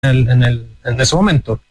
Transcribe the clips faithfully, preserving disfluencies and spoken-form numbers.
el, en, el, en ese momento.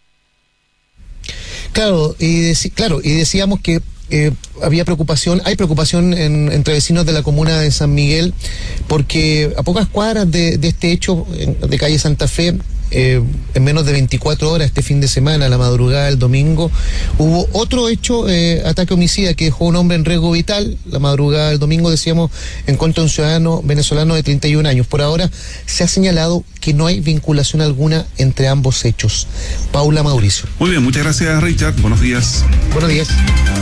Claro, y, deci- claro, y decíamos que eh, había preocupación, hay preocupación en, entre vecinos de la comuna de San Miguel, porque a pocas cuadras de, de este hecho en, de calle Santa Fe, eh, en menos de veinticuatro horas este fin de semana, la madrugada del domingo, hubo otro hecho, eh, ataque homicida que dejó un hombre en riesgo vital, la madrugada del domingo, decíamos, en contra de un ciudadano venezolano de treinta y un años. Por ahora se ha señalado que no hay vinculación alguna entre ambos hechos. Paula Mauricio. Muy bien, muchas gracias, Richard. Buenos días. Buenos días.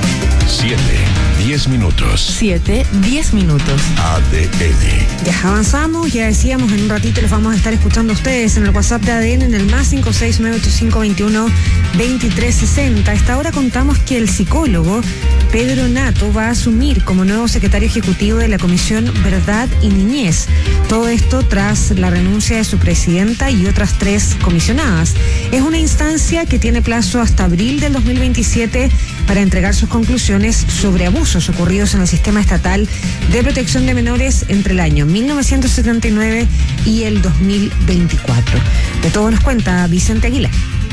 Siete, diez minutos. Siete, diez minutos. A D N. Ya avanzamos, ya decíamos, en un ratito los vamos a estar escuchando a ustedes en el WhatsApp de A D N en el más cinco seis nueve ocho cinco dos uno dos tres seis cero. A esta hora contamos que el psicólogo Pedro Nato va a asumir como nuevo secretario ejecutivo de la Comisión Verdad y Niñez. Todo esto tras la renuncia de su presidenta y otras tres comisionadas. Es una instancia que tiene plazo hasta abril del dos mil veintisiete para entregar sus conclusiones sobre abusos ocurridos en el sistema estatal de protección de menores entre el año mil novecientos setenta y nueve y el dos mil veinticuatro. De todo nos cuenta Vicente Aguilar.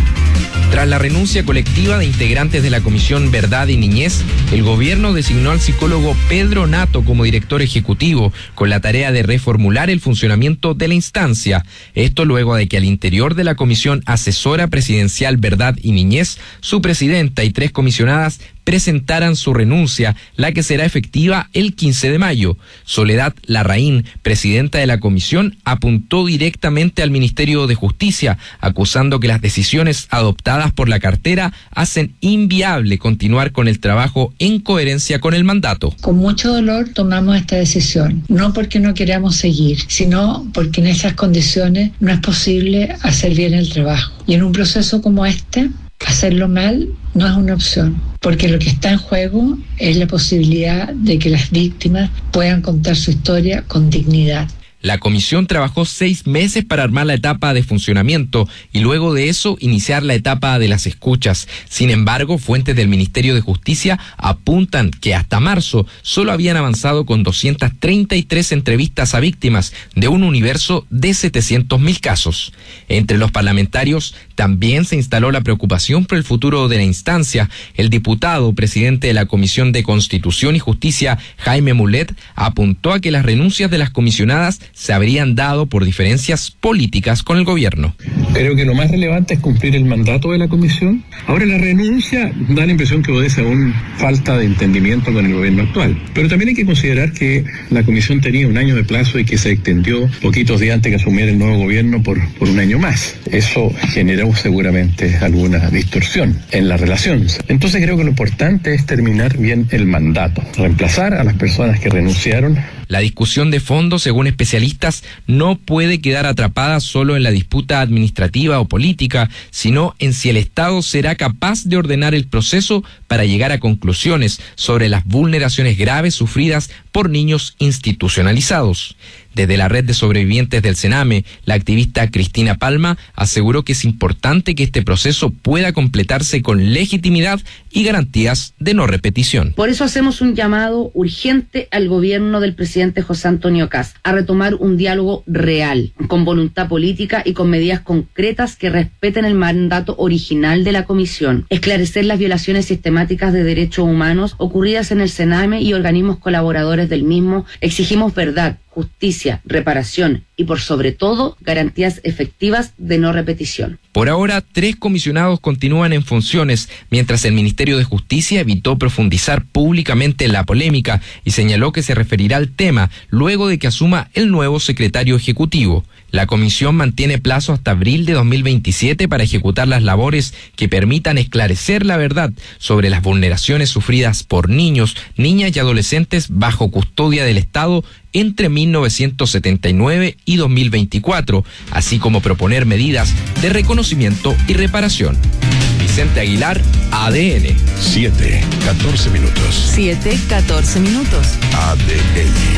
Tras la renuncia colectiva de integrantes de la Comisión Verdad y Niñez, el gobierno designó al psicólogo Pedro Nato como director ejecutivo, con la tarea de reformular el funcionamiento de la instancia. Esto luego de que al interior de la Comisión Asesora Presidencial Verdad y Niñez, su presidenta y tres comisionadas presentaran su renuncia, la que será efectiva el quince de mayo. Soledad Larraín, presidenta de la comisión, apuntó directamente al Ministerio de Justicia, acusando que las decisiones adoptadas por la cartera hacen inviable continuar con el trabajo en coherencia con el mandato. Con mucho dolor tomamos esta decisión, no porque no queramos seguir, sino porque en esas condiciones no es posible hacer bien el trabajo. Y en un proceso como este, hacerlo mal no es una opción, porque lo que está en juego es la posibilidad de que las víctimas puedan contar su historia con dignidad. La comisión trabajó seis meses para armar la etapa de funcionamiento y luego de eso iniciar la etapa de las escuchas. Sin embargo, fuentes del Ministerio de Justicia apuntan que hasta marzo solo habían avanzado con doscientas treinta y tres entrevistas a víctimas de un universo de setecientos mil casos. Entre los parlamentarios también se instaló la preocupación por el futuro de la instancia. El diputado, presidente de la Comisión de Constitución y Justicia, Jaime Mulet, apuntó a que las renuncias de las comisionadas se habrían dado por diferencias políticas con el gobierno. Creo que lo más relevante es cumplir el mandato de la comisión. Ahora, la renuncia da la impresión que obedece a una falta de entendimiento con el gobierno actual. Pero también hay que considerar que la comisión tenía un año de plazo y que se extendió poquitos días antes que asumiera el nuevo gobierno por, por un año más. Eso generó seguramente alguna distorsión en la relación. Entonces creo que lo importante es terminar bien el mandato, reemplazar a las personas que renunciaron. La discusión de fondo, según especialistas, no puede quedar atrapada solo en la disputa administrativa o política, sino en si el Estado será capaz de ordenar el proceso para llegar a conclusiones sobre las vulneraciones graves sufridas por niños institucionalizados. Desde la red de sobrevivientes del Sename, la activista Cristina Palma aseguró que es importante que este proceso pueda completarse con legitimidad y garantías de no repetición. Por eso hacemos un llamado urgente al gobierno del presidente José Antonio Kast a retomar un diálogo real, con voluntad política y con medidas concretas que respeten el mandato original de la comisión, esclarecer las violaciones sistemáticas de derechos humanos ocurridas en el Sename y organismos colaboradores del mismo. Exigimos verdad, justicia, reparación y, por sobre todo, garantías efectivas de no repetición. Por ahora, tres comisionados continúan en funciones, mientras el Ministerio de Justicia evitó profundizar públicamente en la polémica y señaló que se referirá al tema luego de que asuma el nuevo secretario ejecutivo. La comisión mantiene plazo hasta abril de dos mil veintisiete para ejecutar las labores que permitan esclarecer la verdad sobre las vulneraciones sufridas por niños, niñas y adolescentes bajo custodia del Estado entre mil novecientos setenta y nueve y dos mil veinticuatro, así como proponer medidas de reconocimiento y reparación. Vicente Aguilar, A D N. Siete, catorce minutos. Siete, catorce minutos. A D N.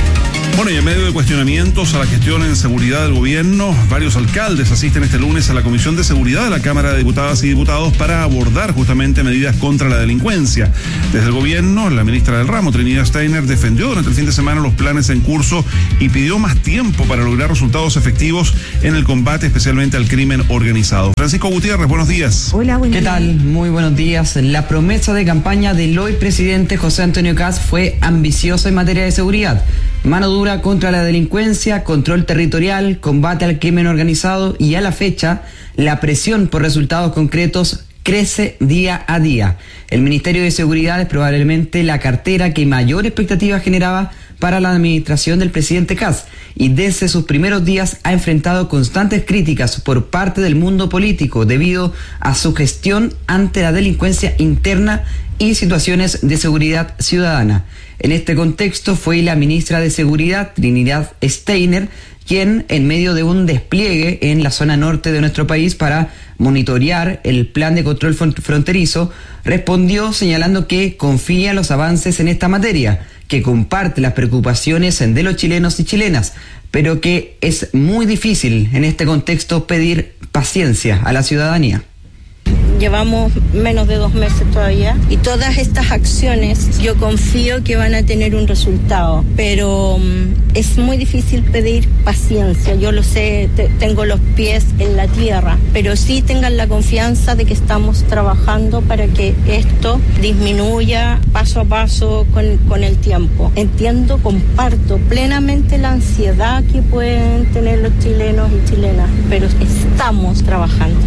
Bueno, y en medio de cuestionamientos a la gestión en seguridad del gobierno, varios alcaldes asisten este lunes a la Comisión de Seguridad de la Cámara de Diputadas y Diputados para abordar justamente medidas contra la delincuencia. Desde el gobierno, la ministra del ramo, Trinidad Steiner, defendió durante el fin de semana los planes en curso y pidió más tiempo para lograr resultados efectivos en el combate, especialmente al crimen organizado. Francisco Gutiérrez, buenos días. Hola, buen día. ¿Qué tal? Muy buenos días. La promesa de campaña del hoy presidente José Antonio Kast fue ambiciosa en materia de seguridad. Mano dura contra la delincuencia, control territorial, combate al crimen organizado y a la fecha la presión por resultados concretos crece día a día. El Ministerio de Seguridad es probablemente la cartera que mayor expectativa generaba para la administración del presidente Kast y desde sus primeros días ha enfrentado constantes críticas por parte del mundo político debido a su gestión ante la delincuencia interna y situaciones de seguridad ciudadana. En este contexto fue la ministra de Seguridad, Trinidad Steiner, quien en medio de un despliegue en la zona norte de nuestro país para monitorear el plan de control fronterizo, respondió señalando que confía en los avances en esta materia, que comparte las preocupaciones de los chilenos y chilenas, pero que es muy difícil en este contexto pedir paciencia a la ciudadanía. Llevamos menos de dos meses todavía y todas estas acciones yo confío que van a tener un resultado, pero um, es muy difícil pedir paciencia, yo lo sé, te, tengo los pies en la tierra, pero sí tengan la confianza de que estamos trabajando para que esto disminuya paso a paso con, con el tiempo. Entiendo, comparto plenamente la ansiedad que pueden tener los chilenos y chilenas, pero estamos trabajando.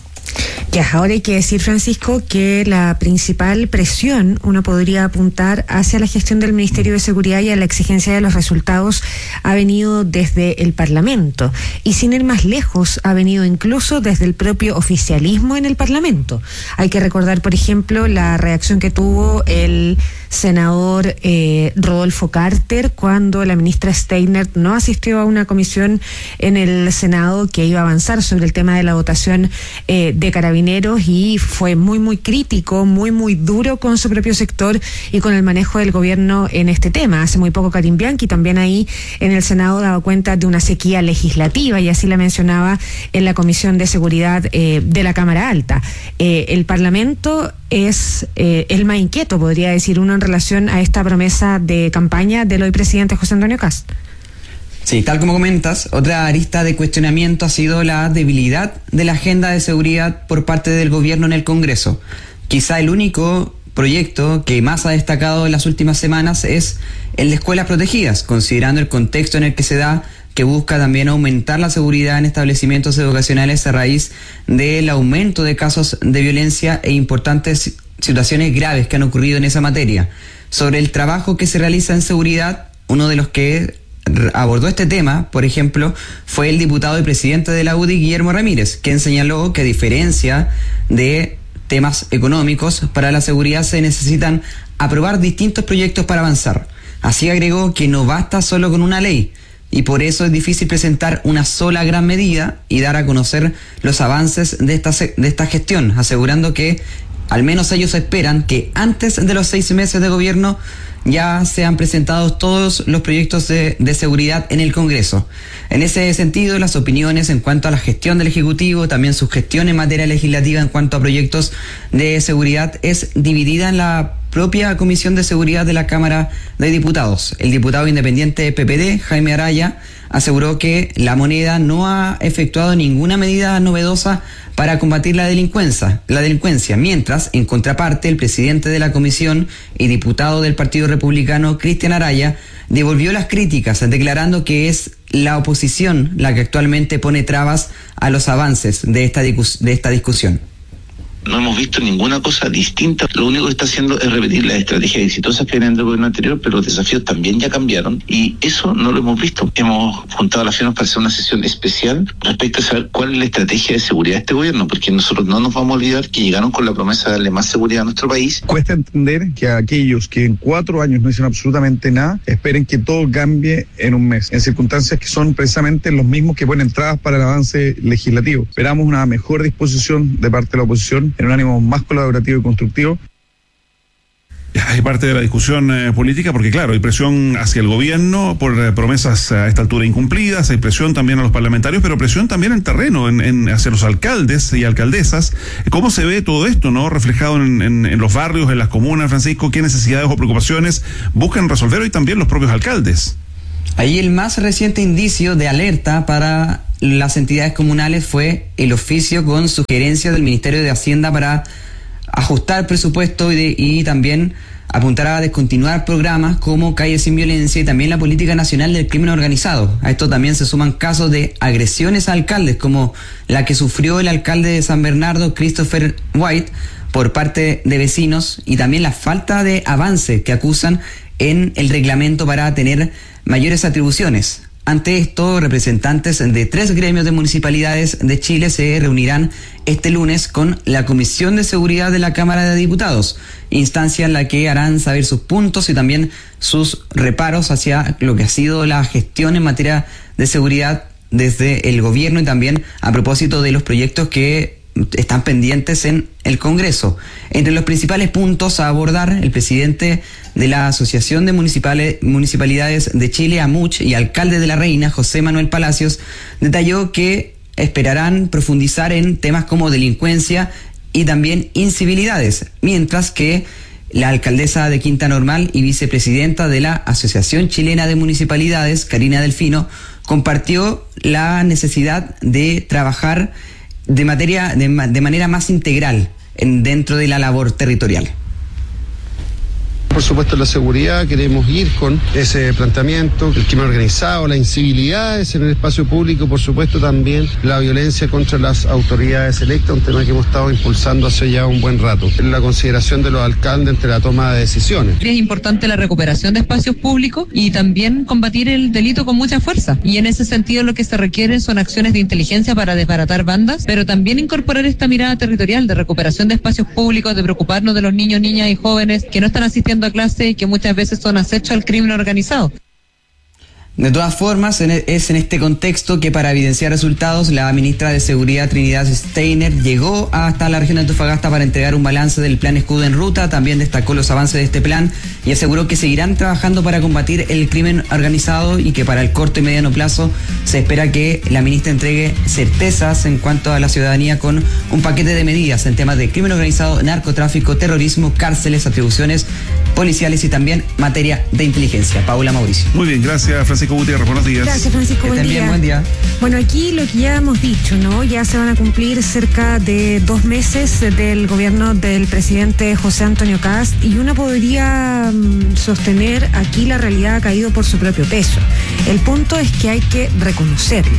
Ya, ahora hay que decir, Francisco, que la principal presión uno podría apuntar hacia la gestión del Ministerio de Seguridad y a la exigencia de los resultados ha venido desde el Parlamento y sin ir más lejos ha venido incluso desde el propio oficialismo en el Parlamento. Hay que recordar, por ejemplo, la reacción que tuvo el senador eh, Rodolfo Carter cuando la ministra Steiner no asistió a una comisión en el Senado que iba a avanzar sobre el tema de la votación eh, de carabineros y fue muy muy crítico, muy muy duro con su propio sector y con el manejo del gobierno en este tema. Hace muy poco Karim Bianchi también ahí en el Senado daba cuenta de una sequía legislativa y así la mencionaba en la Comisión de Seguridad eh, de la Cámara Alta. Eh, el Parlamento es eh, el más inquieto, podría decir uno, en relación a esta promesa de campaña del hoy presidente José Antonio Kast. Sí, tal como comentas, otra arista de cuestionamiento ha sido la debilidad de la agenda de seguridad por parte del gobierno en el Congreso. Quizá el único proyecto que más ha destacado en las últimas semanas es el de escuelas protegidas, considerando el contexto en el que se da, que busca también aumentar la seguridad en establecimientos educacionales a raíz del aumento de casos de violencia e importantes situaciones graves que han ocurrido en esa materia. Sobre el trabajo que se realiza en seguridad, uno de los que abordó este tema, por ejemplo, fue el diputado y presidente de la U D I, Guillermo Ramírez, quien señaló que a diferencia de temas económicos, para la seguridad se necesitan aprobar distintos proyectos para avanzar. Así agregó que no basta solo con una ley, y por eso es difícil presentar una sola gran medida y dar a conocer los avances de esta, de esta gestión, asegurando que al menos ellos esperan que antes de los seis meses de gobierno ya se han presentado todos los proyectos de, de seguridad en el Congreso. En ese sentido, las opiniones en cuanto a la gestión del Ejecutivo, también su gestión en materia legislativa en cuanto a proyectos de seguridad, es dividida en la propia Comisión de Seguridad de la Cámara de Diputados. El diputado independiente de P P D, Jaime Araya, aseguró que la moneda no ha efectuado ninguna medida novedosa para combatir la delincuencia, la delincuencia, mientras, en contraparte, el presidente de la comisión y diputado del Partido Republicano, Cristian Araya, devolvió las críticas, declarando que es la oposición la que actualmente pone trabas a los avances de esta, de esta discusión. No hemos visto ninguna cosa distinta. Lo único que está haciendo es repetir las estrategias exitosas que vienen del gobierno anterior, pero los desafíos también ya cambiaron y eso no lo hemos visto. Hemos juntado las firmas para hacer una sesión especial respecto a saber cuál es la estrategia de seguridad de este gobierno, porque nosotros no nos vamos a olvidar que llegaron con la promesa de darle más seguridad a nuestro país. Cuesta entender que aquellos que en cuatro años no hicieron absolutamente nada esperen que todo cambie en un mes, en circunstancias que son precisamente los mismos que ponen trabas para el avance legislativo. Esperamos una mejor disposición de parte de la oposición en un ánimo más colaborativo y constructivo. Hay parte de la discusión eh, política porque, claro, hay presión hacia el gobierno por eh, promesas a esta altura incumplidas, hay presión también a los parlamentarios, pero presión también en terreno, en, en hacia los alcaldes y alcaldesas. ¿Cómo se ve todo esto, no reflejado en, en, en los barrios, en las comunas, Francisco? ¿Qué necesidades o preocupaciones buscan resolver hoy también los propios alcaldes? Ahí el más reciente indicio de alerta para las entidades comunales fue el oficio con sugerencia del Ministerio de Hacienda para ajustar presupuesto y, de, y también apuntar a descontinuar programas como Calles sin Violencia y también la Política Nacional del Crimen Organizado. A esto también se suman casos de agresiones a alcaldes, como la que sufrió el alcalde de San Bernardo, Christopher White, por parte de vecinos, y también la falta de avance que acusan en el reglamento para tener mayores atribuciones. Ante esto, representantes de tres gremios de municipalidades de Chile se reunirán este lunes con la Comisión de Seguridad de la Cámara de Diputados, instancia en la que harán saber sus puntos y también sus reparos hacia lo que ha sido la gestión en materia de seguridad desde el gobierno y también a propósito de los proyectos que están pendientes en el Congreso. Entre los principales puntos a abordar, el presidente de la Asociación de Municipales, Municipalidades de Chile, AMUCH, y alcalde de La Reina, José Manuel Palacios, detalló que esperarán profundizar en temas como delincuencia y también incivilidades, mientras que la alcaldesa de Quinta Normal y vicepresidenta de la Asociación Chilena de Municipalidades, Karina Delfino, compartió la necesidad de trabajar de materia de, de manera más integral en, dentro de la labor territorial. Por supuesto, la seguridad, queremos ir con ese planteamiento, el crimen organizado, las incivilidades en el espacio público, por supuesto también la violencia contra las autoridades electas, un tema que hemos estado impulsando hace ya un buen rato. La consideración de los alcaldes entre la toma de decisiones. Es importante la recuperación de espacios públicos y también combatir el delito con mucha fuerza. Y en ese sentido lo que se requieren son acciones de inteligencia para desbaratar bandas, pero también incorporar esta mirada territorial de recuperación de espacios públicos, de preocuparnos de los niños, niñas y jóvenes que no están asistiendo a clase y que muchas veces son acechos al crimen organizado. De todas formas, es en este contexto que para evidenciar resultados, la ministra de Seguridad, Trinidad Steiner, llegó hasta la región de Antofagasta para entregar un balance del plan Escudo en Ruta. También destacó los avances de este plan y aseguró que seguirán trabajando para combatir el crimen organizado y que para el corto y mediano plazo se espera que la ministra entregue certezas en cuanto a la ciudadanía con un paquete de medidas en temas de crimen organizado, narcotráfico, terrorismo, cárceles, atribuciones policiales y también materia de inteligencia. Paula Mauricio. Muy bien, gracias Francisco Gutiérrez, buenos días. Gracias Francisco, buen día. Bien, buen día. Bueno, aquí lo que ya hemos dicho, ¿no? Ya se van a cumplir cerca de dos meses del gobierno del presidente José Antonio Kast y uno podría um, sostener aquí la realidad ha caído por su propio peso. El punto es que hay que reconocerlo.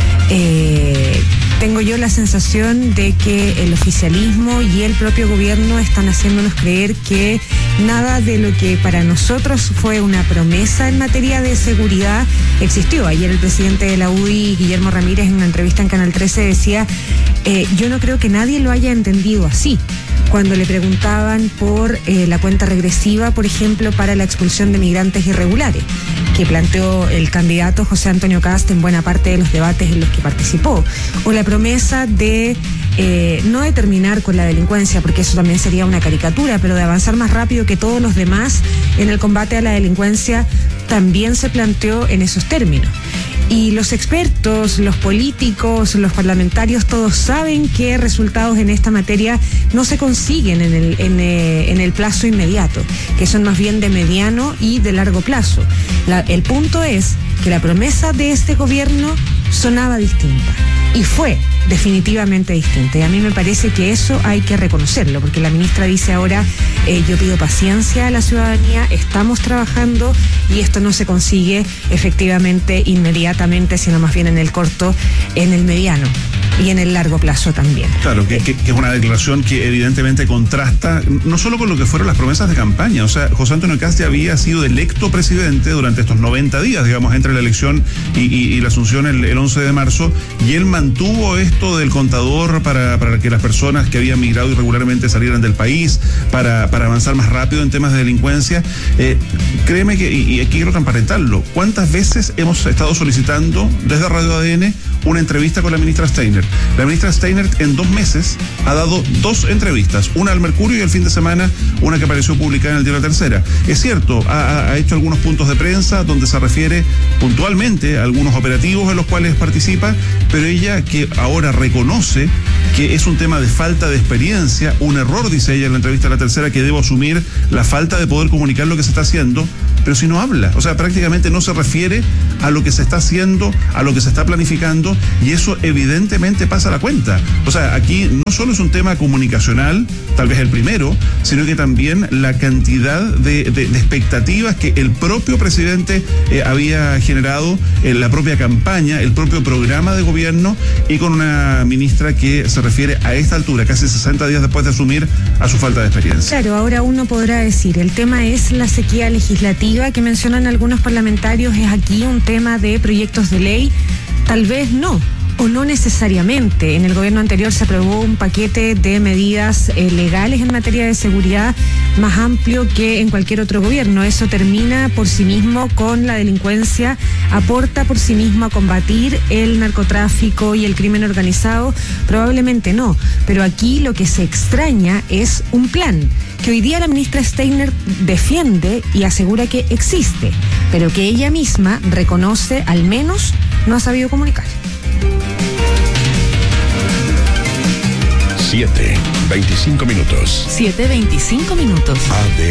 Eh, tengo yo la sensación de que el oficialismo y el propio gobierno están haciéndonos creer que nada de lo que para nosotros fue una promesa en materia de seguridad existió. Ayer el presidente de la U D I, Guillermo Ramírez, en una entrevista en Canal trece decía, eh, yo no creo que nadie lo haya entendido así. Cuando le preguntaban por eh, la cuenta regresiva, por ejemplo, para la expulsión de migrantes irregulares, que planteó el candidato José Antonio Kast en buena parte de los debates en los que participó, o la promesa de eh, no de terminar con la delincuencia, porque eso también sería una caricatura, pero de avanzar más rápido que todos los demás en el combate a la delincuencia, también se planteó en esos términos. Y los expertos, los políticos, los parlamentarios, todos saben que resultados en esta materia no se consiguen en el, en, eh, en el plazo inmediato, que son más bien de mediano y de largo plazo. La, el punto es que la promesa de este gobierno sonaba distinta y fue definitivamente distinta. Y a mí me parece que eso hay que reconocerlo, porque la ministra dice ahora, eh, yo pido paciencia a la ciudadanía, estamos trabajando y esto no se consigue efectivamente inmediatamente, sino más bien en el corto, en el mediano y en el largo plazo también. Claro, que, que, que es una declaración que evidentemente contrasta no solo con lo que fueron las promesas de campaña. O sea, José Antonio Kast ya había sido electo presidente durante estos noventa días, digamos, entre la elección y, y, y la asunción el, el once de marzo, y él mantuvo esto del contador para, para que las personas que habían migrado irregularmente salieran del país, para, para avanzar más rápido en temas de delincuencia. Eh, créeme que, y, y aquí quiero transparentarlo, ¿cuántas veces hemos estado solicitando desde Radio A D N una entrevista con la ministra Steiner? Steiner. La ministra Steiner en dos meses ha dado dos entrevistas, una al Mercurio y el fin de semana una que apareció publicada en el diario La Tercera. Es cierto, ha, ha hecho algunos puntos de prensa donde se refiere puntualmente a algunos operativos en los cuales participa, pero ella que ahora reconoce que es un tema de falta de experiencia, un error, dice ella en la entrevista a La Tercera, que debo asumir la falta de poder comunicar lo que se está haciendo, pero si no habla, o sea, prácticamente no se refiere a lo que se está haciendo, a lo que se está planificando, y eso evidentemente pasa la cuenta. O sea, aquí no solo es un tema comunicacional, tal vez el primero, sino que también la cantidad de, de, de expectativas que el propio presidente eh, había generado en la propia campaña, el propio programa de gobierno, y con una ministra que se refiere a esta altura, casi sesenta días después de asumir, a su falta de experiencia. Claro, ahora uno podrá decir, el tema es la sequía legislativa que mencionan algunos parlamentarios, es aquí un tema de proyectos de ley, tal vez no, o no necesariamente. En el gobierno anterior se aprobó un paquete de medidas eh, legales en materia de seguridad más amplio que en cualquier otro gobierno. Eso termina por sí mismo con la delincuencia, aporta por sí mismo a combatir el narcotráfico y el crimen organizado, probablemente no, pero aquí lo que se extraña es un plan que hoy día la ministra Steiner defiende y asegura que existe, pero que ella misma reconoce al menos no ha sabido comunicar. siete, veinticinco minutos. siete veinticinco minutos. A D